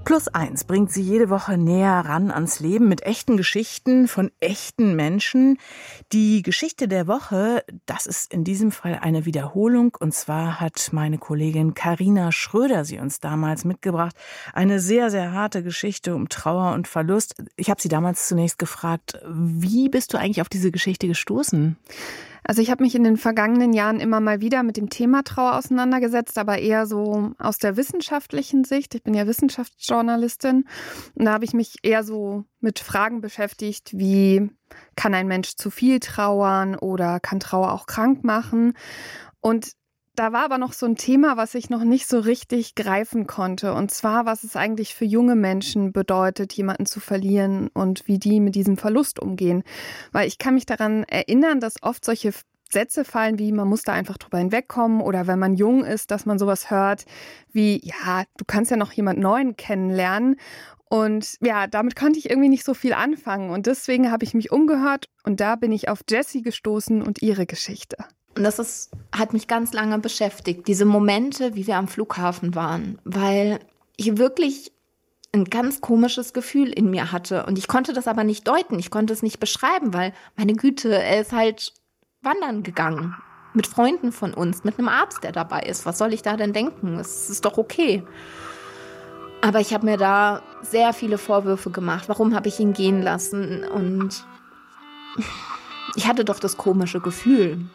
Plus1 bringt Sie jede Woche näher ran ans Leben mit echten Geschichten von echten Menschen. Die Geschichte der Woche, das ist in diesem Fall eine Wiederholung. Und zwar hat meine Kollegin Carina Schröder sie uns damals mitgebracht. Eine sehr, sehr harte Geschichte um Trauer und Verlust. Ich habe sie damals zunächst gefragt, wie bist du eigentlich auf diese Geschichte gestoßen? Also ich habe mich in den vergangenen Jahren immer mal wieder mit dem Thema Trauer auseinandergesetzt, aber eher so aus der wissenschaftlichen Sicht. Ich bin ja Wissenschaftsjournalistin und da habe ich mich eher so mit Fragen beschäftigt, wie kann ein Mensch zu viel trauern oder kann Trauer auch krank machen? Und da war aber noch so ein Thema, was ich noch nicht so richtig greifen konnte. Und zwar, was es eigentlich für junge Menschen bedeutet, jemanden zu verlieren und wie die mit diesem Verlust umgehen. Weil ich kann mich daran erinnern, dass oft solche Sätze fallen wie, man muss da einfach drüber hinwegkommen. Oder wenn man jung ist, dass man sowas hört wie, ja, du kannst ja noch jemand Neuen kennenlernen. Und ja, damit konnte ich irgendwie nicht so viel anfangen. Und deswegen habe ich mich umgehört und da bin ich auf Jessie gestoßen und ihre Geschichte. Und hat mich ganz lange beschäftigt, diese Momente, wie wir am Flughafen waren, weil ich wirklich ein ganz komisches Gefühl in mir hatte. Und ich konnte das aber nicht deuten, ich konnte es nicht beschreiben, weil, meine Güte, er ist halt wandern gegangen. Mit Freunden von uns, mit einem Arzt, der dabei ist. Was soll ich da denn denken? Es ist doch okay. Aber ich habe mir da sehr viele Vorwürfe gemacht. Warum habe ich ihn gehen lassen? Und ich hatte doch das komische Gefühl.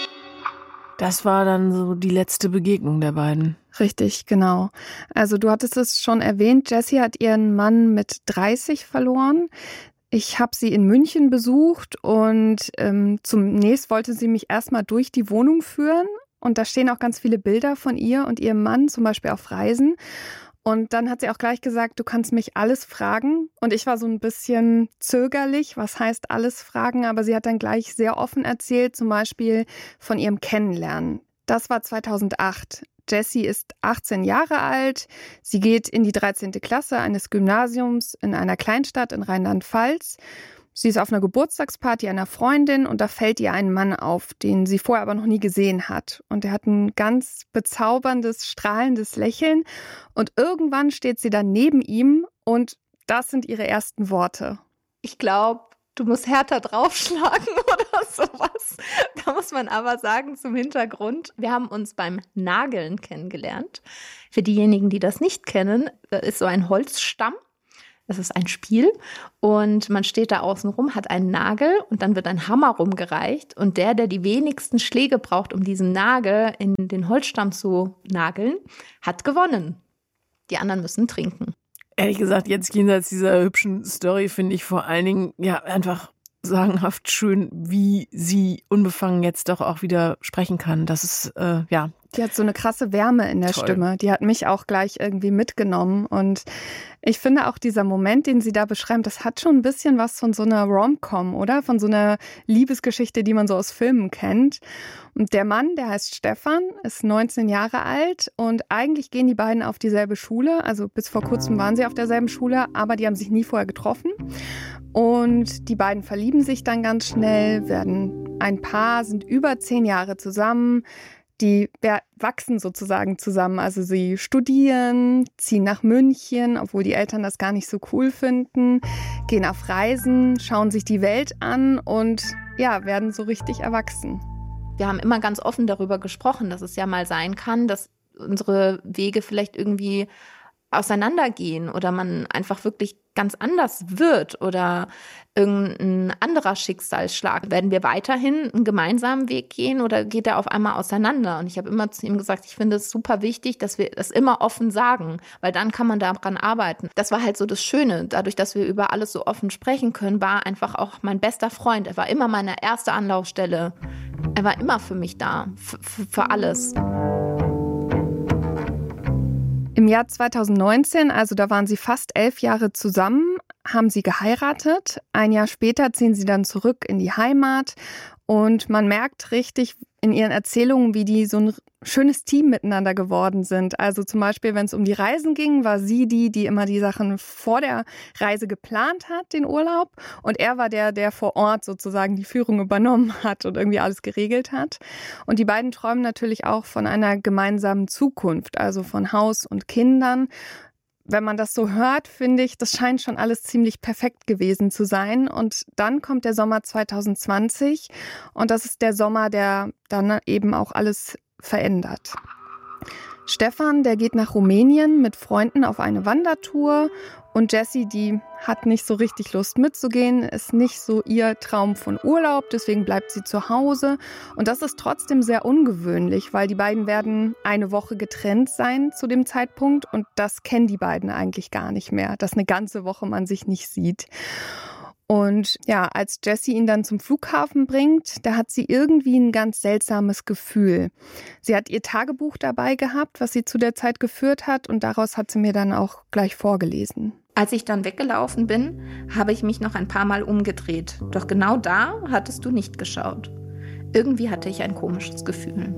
Das war dann so die letzte Begegnung der beiden. Richtig, genau. Also du hattest es schon erwähnt, Jessie hat ihren Mann mit 30 verloren. Ich habe sie in München besucht und zunächst wollte sie mich erstmal durch die Wohnung führen. Und da stehen auch ganz viele Bilder von ihr und ihrem Mann, zum Beispiel auf Reisen. Und dann hat sie auch gleich gesagt, du kannst mich alles fragen. Und ich war so ein bisschen zögerlich, was heißt alles fragen? Aber sie hat dann gleich sehr offen erzählt, zum Beispiel von ihrem Kennenlernen. Das war 2008. Jessie ist 18 Jahre alt. Sie geht in die 13. Klasse eines Gymnasiums in einer Kleinstadt in Rheinland-Pfalz. Sie ist auf einer Geburtstagsparty einer Freundin und da fällt ihr ein Mann auf, den sie vorher aber noch nie gesehen hat. Und er hat ein ganz bezauberndes, strahlendes Lächeln. Und irgendwann steht sie dann neben ihm und das sind ihre ersten Worte. Ich glaube, du musst härter draufschlagen oder sowas. Da muss man aber sagen, zum Hintergrund, wir haben uns beim Nageln kennengelernt. Für diejenigen, die das nicht kennen, das ist so ein Holzstamm. Das ist ein Spiel und man steht da außen rum, hat einen Nagel und dann wird ein Hammer rumgereicht und der die wenigsten Schläge braucht, um diesen Nagel in den Holzstamm zu nageln, hat gewonnen. Die anderen müssen trinken. Ehrlich gesagt, jetzt jenseits dieser hübschen Story finde ich vor allen Dingen ja einfach sagenhaft schön, wie sie unbefangen jetzt doch auch wieder sprechen kann. Das ist, ja. Die hat so eine krasse Wärme in der Stimme. Die hat mich auch gleich irgendwie mitgenommen. Und ich finde auch dieser Moment, den sie da beschreibt, das hat schon ein bisschen was von so einer Rom-Com, oder? Von so einer Liebesgeschichte, die man so aus Filmen kennt. Und der Mann, der heißt Stefan, ist 19 Jahre alt und eigentlich gehen die beiden auf dieselbe Schule. Also bis vor kurzem waren sie auf derselben Schule, aber die haben sich nie vorher getroffen. Und die beiden verlieben sich dann ganz schnell, werden ein Paar, sind über 10 Jahre zusammen. Die wachsen sozusagen zusammen. Also sie studieren, ziehen nach München, obwohl die Eltern das gar nicht so cool finden, gehen auf Reisen, schauen sich die Welt an und ja, werden so richtig erwachsen. Wir haben immer ganz offen darüber gesprochen, dass es ja mal sein kann, dass unsere Wege vielleicht irgendwie auseinandergehen oder man einfach wirklich ganz anders wird oder irgendein anderer Schicksalsschlag. Werden wir weiterhin einen gemeinsamen Weg gehen oder geht er auf einmal auseinander? Und ich habe immer zu ihm gesagt, ich finde es super wichtig, dass wir das immer offen sagen, weil dann kann man daran arbeiten. Das war halt so das Schöne. Dadurch, dass wir über alles so offen sprechen können, war einfach auch mein bester Freund. Er war immer meine erste Anlaufstelle. Er war immer für mich da, für alles. Im Jahr 2019, also da waren sie fast 11 Jahre zusammen, haben sie geheiratet. Ein Jahr später ziehen sie dann zurück in die Heimat und man merkt richtig in ihren Erzählungen, wie die so ein schönes Team miteinander geworden sind. Also zum Beispiel, wenn es um die Reisen ging, war sie die immer die Sachen vor der Reise geplant hat, den Urlaub. Und er war der vor Ort sozusagen die Führung übernommen hat und irgendwie alles geregelt hat. Und die beiden träumen natürlich auch von einer gemeinsamen Zukunft, also von Haus und Kindern. wenn man das so hört, finde ich, das scheint schon alles ziemlich perfekt gewesen zu sein. Und dann kommt der Sommer 2020 und das ist der Sommer, der dann eben auch alles verändert. Stefan, der geht nach Rumänien mit Freunden auf eine Wandertour und Jessie, die hat nicht so richtig Lust mitzugehen, ist nicht so ihr Traum von Urlaub, deswegen bleibt sie zu Hause. Und das ist trotzdem sehr ungewöhnlich, weil die beiden werden eine Woche getrennt sein zu dem Zeitpunkt und das kennen die beiden eigentlich gar nicht mehr, dass eine ganze Woche man sich nicht sieht. Und ja, als Jessie ihn dann zum Flughafen bringt, da hat sie irgendwie ein ganz seltsames Gefühl. Sie hat ihr Tagebuch dabei gehabt, was sie zu der Zeit geführt hat und daraus hat sie mir dann auch gleich vorgelesen. Als ich dann weggelaufen bin, habe ich mich noch ein paar Mal umgedreht. Doch genau da hattest du nicht geschaut. Irgendwie hatte ich ein komisches Gefühl.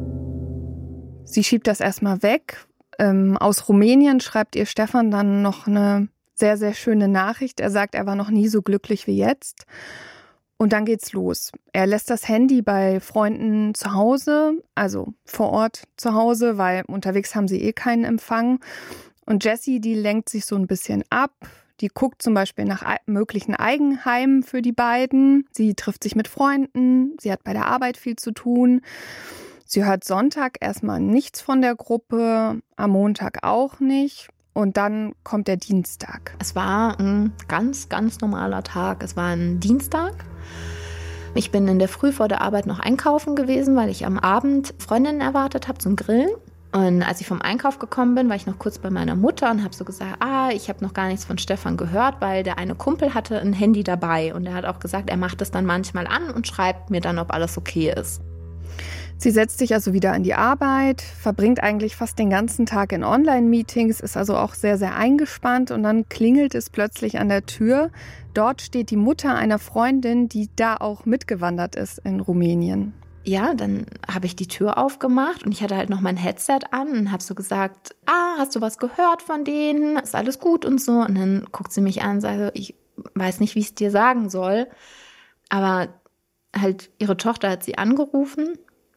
Sie schiebt das erstmal weg. Aus Rumänien schreibt ihr Stefan dann noch eine sehr, sehr schöne Nachricht. Er sagt, er war noch nie so glücklich wie jetzt. Und dann geht's los. Er lässt das Handy bei Freunden zu Hause, also vor Ort zu Hause, weil unterwegs haben sie keinen Empfang. Und Jessie, die lenkt sich so ein bisschen ab. Die guckt zum Beispiel nach möglichen Eigenheimen für die beiden. Sie trifft sich mit Freunden. Sie hat bei der Arbeit viel zu tun. Sie hört Sonntag erstmal nichts von der Gruppe, am Montag auch nicht. Und dann kommt der Dienstag. Es war ein ganz, ganz normaler Tag. Es war ein Dienstag. Ich bin in der Früh vor der Arbeit noch einkaufen gewesen, weil ich am Abend Freundinnen erwartet habe zum Grillen. Und als ich vom Einkauf gekommen bin, war ich noch kurz bei meiner Mutter und habe so gesagt, ich habe noch gar nichts von Stefan gehört, weil der eine Kumpel hatte ein Handy dabei. Und er hat auch gesagt, er macht es dann manchmal an und schreibt mir dann, ob alles okay ist. Sie setzt sich also wieder an die Arbeit, verbringt eigentlich fast den ganzen Tag in Online-Meetings, ist also auch sehr, sehr eingespannt und dann klingelt es plötzlich an der Tür. Dort steht die Mutter einer Freundin, die da auch mitgewandert ist in Rumänien. Ja, dann habe ich die Tür aufgemacht und ich hatte halt noch mein Headset an und habe so gesagt, hast du was gehört von denen? Ist alles gut und so? Und dann guckt sie mich an und sagt, ich weiß nicht, wie ich es dir sagen soll, aber halt ihre Tochter hat sie angerufen.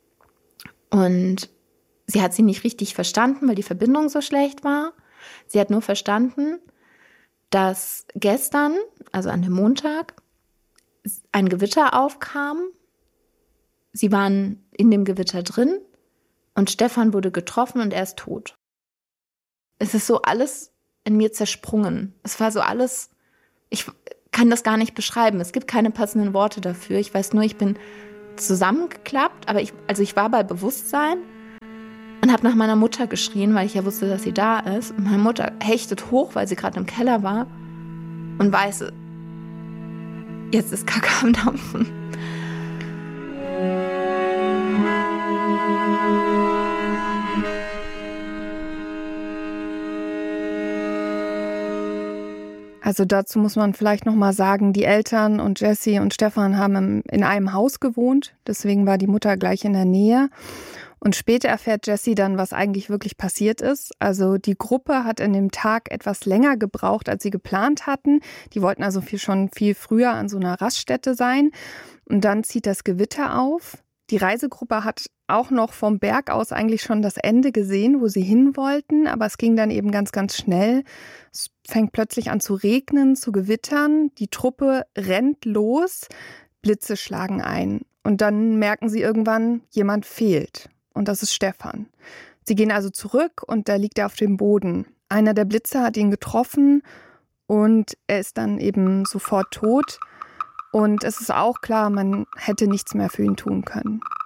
Und sie hat sie nicht richtig verstanden, weil die Verbindung so schlecht war. Sie hat nur verstanden, dass gestern, also an dem Montag, ein Gewitter aufkam. Sie waren in dem Gewitter drin und Stefan wurde getroffen und er ist tot. Es ist so alles in mir zersprungen. Es war so alles, ich kann das gar nicht beschreiben. Es gibt keine passenden Worte dafür. Ich weiß nur, ich bin zusammengeklappt, aber ich war bei Bewusstsein und habe nach meiner Mutter geschrien, weil ich ja wusste, dass sie da ist. Und meine Mutter hechtet hoch, weil sie gerade im Keller war und weiß, jetzt ist Kacke am Dampfen. Also dazu muss man vielleicht noch mal sagen, die Eltern und Jessie und Stefan haben in einem Haus gewohnt, deswegen war die Mutter gleich in der Nähe. Und später erfährt Jessie dann, was eigentlich wirklich passiert ist. Also die Gruppe hat an dem Tag etwas länger gebraucht, als sie geplant hatten. Die wollten also schon viel früher an so einer Raststätte sein. Und dann zieht das Gewitter auf. Die Reisegruppe hat auch noch vom Berg aus eigentlich schon das Ende gesehen, wo sie hin wollten, aber es ging dann eben ganz, ganz schnell. Es fängt plötzlich an zu regnen, zu gewittern. Die Truppe rennt los, Blitze schlagen ein. Und dann merken sie irgendwann, jemand fehlt. Und das ist Stefan. Sie gehen also zurück und da liegt er auf dem Boden. Einer der Blitze hat ihn getroffen und er ist dann eben sofort tot. Und es ist auch klar, man hätte nichts mehr für ihn tun können.